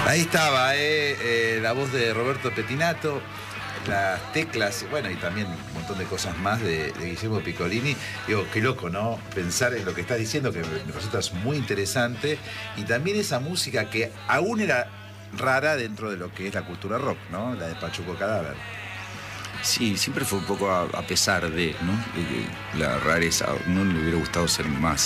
Ahí estaba, la voz de Roberto Pettinato, las teclas, bueno, y también un montón de cosas más de Guillermo Piccolini. Digo, qué loco, ¿no? Pensar en lo que estás diciendo, que me resulta muy interesante. Y también esa música que aún era rara dentro de lo que es la cultura rock, ¿no? La de Pachuco Cadáver. Sí, siempre fue un poco a pesar de, ¿no? La rareza. No le hubiera gustado ser más,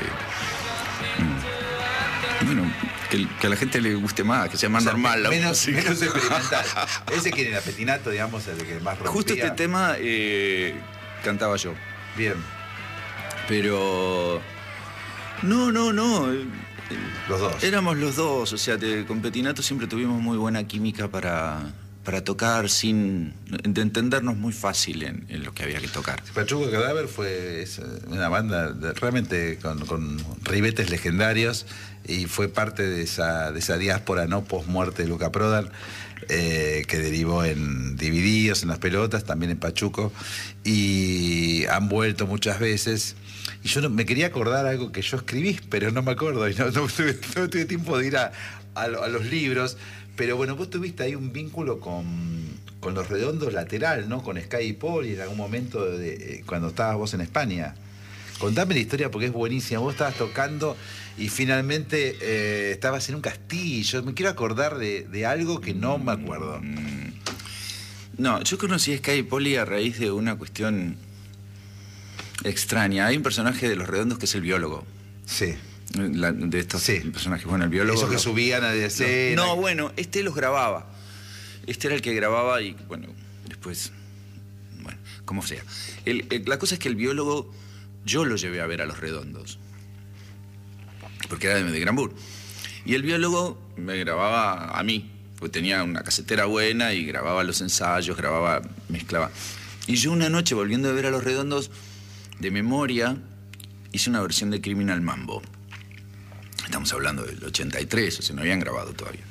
bueno, que a la gente le guste más, que sea más normal. Menos experimental. Ese quien era Pettinato, digamos, el que más rompía. Justo este tema cantaba yo. Bien. Pero... No. Los dos. Éramos los dos, o sea, con Pettinato siempre tuvimos muy buena química para tocar sin entendernos muy fácil en lo que había que tocar. Pachuco Cadáver fue una banda realmente con ribetes legendarios y fue parte de esa diáspora, ¿no? Post-muerte de Luca Prodan, que derivó en Divididos, en Las Pelotas, también en Pachuco, y han vuelto muchas veces. Y yo me quería acordar algo que yo escribí, pero no me acuerdo, y no tuve tiempo de ir a los libros. Pero bueno, vos tuviste ahí un vínculo con Los Redondos lateral, ¿no? Con Sky y Poli en algún momento cuando estabas vos en España. Contame la historia porque es buenísima. Vos estabas tocando y finalmente estabas en un castillo. Me quiero acordar de algo que no me acuerdo. No, yo conocí a Sky y Poli a raíz de una cuestión extraña. Hay un personaje de Los Redondos que es el biólogo. Sí. De estos personajes, bueno, el biólogo. Esos que subían a escena. No, bueno, este los grababa. Este era el que grababa y, bueno, después, bueno, como sea. La cosa es que el biólogo, yo lo llevé a ver a Los Redondos, porque era de Granbur. Y el biólogo me grababa a mí, porque tenía una casetera buena y grababa los ensayos, mezclaba. Y yo una noche, volviendo a ver a Los Redondos, de memoria, hice una versión de Criminal Mambo. Estamos hablando del 83, o sea, no habían grabado todavía.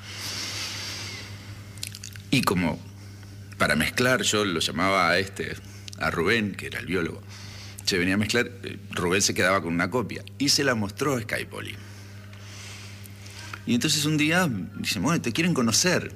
Y como para mezclar, yo lo llamaba a Rubén, que era el biólogo. Se venía a mezclar, Rubén se quedaba con una copia y se la mostró a Sky Poli. Y entonces un día dicen, bueno, te quieren conocer.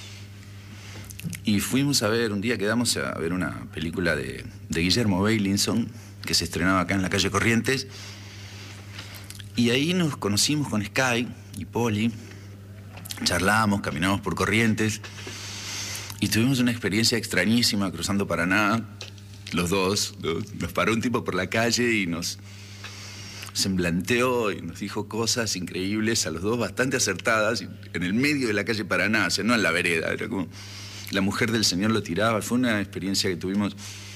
Y fuimos a ver, un día quedamos a ver una película de Guillermo Beilinson, que se estrenaba acá en la calle Corrientes. Y ahí nos conocimos con Sky y Poli, charlamos, caminamos por Corrientes y tuvimos una experiencia extrañísima cruzando Paraná, los dos. Nos paró un tipo por la calle y nos semblanteó y nos dijo cosas increíbles a los dos, bastante acertadas, en el medio de la calle Paraná, o sea, no en la vereda, era como la mujer del señor lo tiraba. Fue una experiencia que tuvimos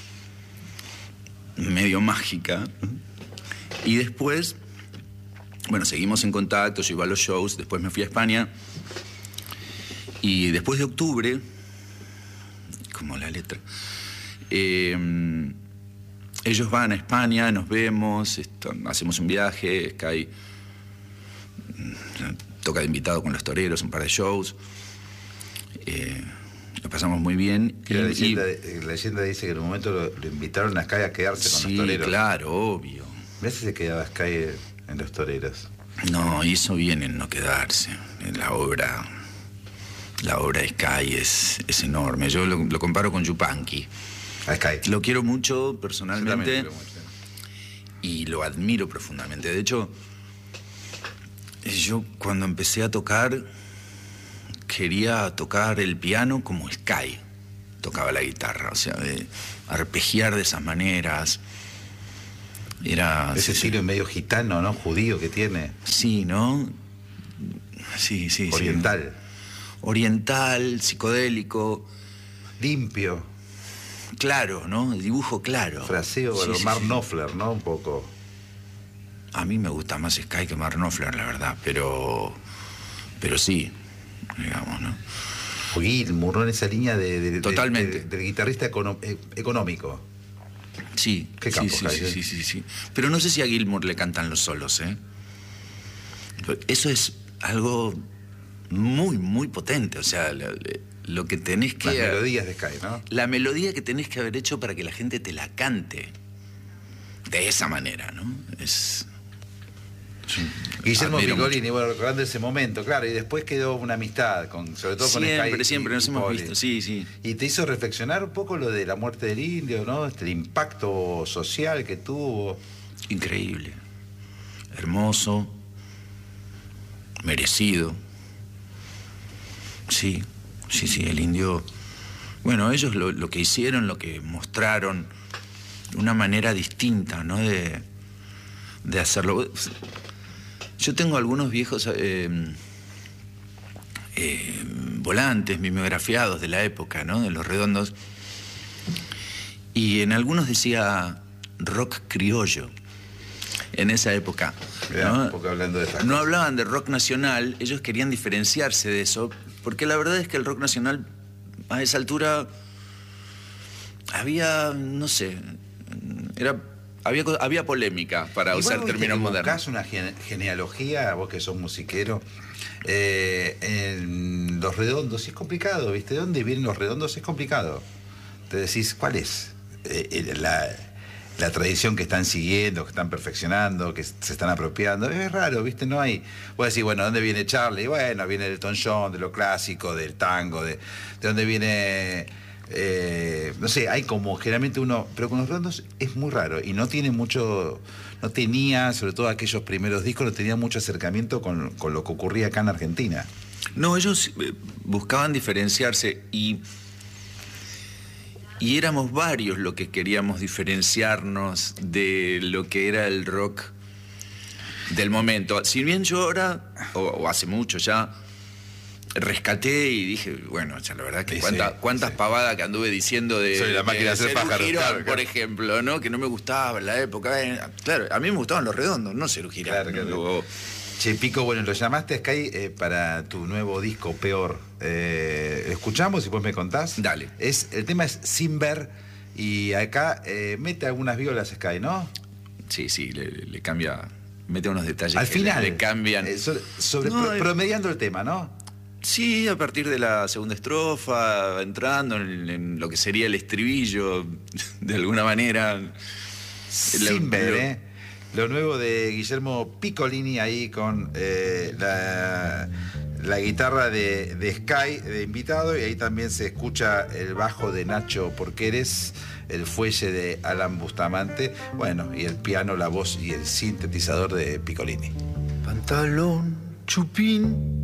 medio mágica. Y después, bueno, seguimos en contacto, yo iba a los shows, después me fui a España. Y después de octubre, como la letra, ellos van a España, nos vemos, hacemos un viaje, Sky toca de invitado con Los Toreros, un par de shows. Lo pasamos muy bien. La leyenda dice que en un momento lo invitaron a Sky a quedarse con Los Toreros. Sí, claro, obvio. ¿Ves si se quedaba Sky en Los Toreros? No, hizo bien en no quedarse. La obra de Sky es enorme. Yo lo comparo con Yupanqui. A Sky. Lo quiero mucho personalmente. Yo también lo quiero mucho. Y lo admiro profundamente. De hecho, yo cuando empecé a tocar, quería tocar el piano como Sky tocaba la guitarra. O sea, de arpegiar de esas maneras. Era ese estilo medio gitano, ¿no? Judío que tiene. Sí, ¿no? Sí. Oriental. Oriental, psicodélico. Limpio. Claro, ¿no? El dibujo claro. Fraseo, bueno, Mark Knopfler, ¿no? Un poco. A mí me gusta más Sky que Mark Knopfler, la verdad, pero sí, digamos, ¿no? O Gilmour, ¿no? En esa línea totalmente. del guitarrista económico. Sí. Qué campo, sí. Pero no sé si a Gilmour le cantan los solos, ¿eh? Eso es algo muy, muy potente, o sea, lo que tenés que... Las melodías de Sky, ¿no? La melodía que tenés que haber hecho para que la gente te la cante de esa manera, ¿no? Sí. Guillermo Admiro Piccolini, mucho. bueno, recordando ese momento, claro, y después quedó una amistad, sobre todo con Sky. Siempre nos hemos Poli. visto, sí. Y te hizo reflexionar un poco lo de la muerte del indio, ¿no? El impacto social que tuvo. Increíble. Hermoso. Merecido. Sí, el indio. Bueno, ellos lo que hicieron, lo que mostraron, una manera distinta, ¿no? De hacerlo. Yo tengo algunos viejos volantes mimeografiados de la época, ¿no? De Los Redondos. Y en algunos decía rock criollo. En esa época. ¿No? Porque hablando de No hablaban de rock nacional, ellos querían diferenciarse de eso, porque la verdad es que el rock nacional a esa altura había, no sé, había polémica, para usar términos modernos. Buscás una genealogía, vos que sos musiquero, en Los Redondos, es complicado, ¿viste? ¿De dónde vienen Los Redondos? Es complicado. Te decís, ¿cuál es la tradición que están siguiendo, que están perfeccionando, que se están apropiando? Es raro, ¿viste? No hay... Vos decís, bueno, ¿de dónde viene Charlie? Bueno, viene del Elton John, de lo clásico, del tango, de dónde viene... no sé, hay como generalmente uno... Pero con Los Redondos es muy raro y no tiene mucho... No tenía, sobre todo aquellos primeros discos, no tenía mucho acercamiento con lo que ocurría acá en Argentina. No, ellos buscaban diferenciarse y éramos varios los que queríamos diferenciarnos de lo que era el rock del momento. Si bien yo ahora, o hace mucho ya, rescaté y dije, bueno, ya la verdad que cuántas pavadas que anduve diciendo de... Soy la máquina de hacer pájaros, claro, por ejemplo, ¿no? Que no me gustaba en la época. Claro, a mí me gustaban Los Redondos, no Cerú Girán. Claro. Che, Pico, bueno, lo llamaste a Sky para tu nuevo disco, Peor. ¿Escuchamos y después me contás? Dale. El tema es Sin Ver y acá mete algunas violas Sky, ¿no? Sí, le cambia, mete unos detalles al que final le cambian. Promediando el tema, ¿no? Sí, a partir de la segunda estrofa, entrando en lo que sería el estribillo, de alguna manera. Sin Ver, Lo nuevo de Guillermo Piccolini ahí con la guitarra de Sky de invitado, y ahí también se escucha el bajo de Nacho Porqueres, el fuelle de Alan Bustamante, bueno, y el piano, la voz y el sintetizador de Piccolini. Pantalón, chupín,